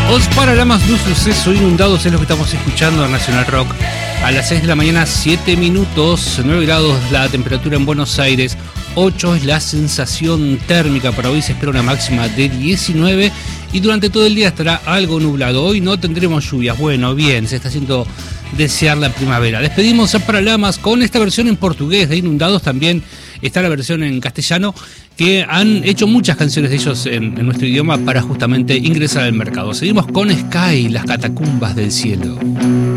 Os Paralamas do Suceso, Inundados es lo que estamos escuchando en Nacional Rock. A las 6 de la mañana, 7 minutos, 9 grados la temperatura en Buenos Aires, 8 es la sensación térmica. Para hoy se espera una máxima de 19 y durante todo el día estará algo nublado. Hoy no tendremos lluvias. Bueno, bien, se está haciendo desear la primavera. Despedimos a Paralamas con esta versión en portugués de Inundados. También está la versión en castellano, que han hecho muchas canciones de ellos en nuestro idioma para justamente ingresar al mercado. Seguimos con Sky, las catacumbas del cielo.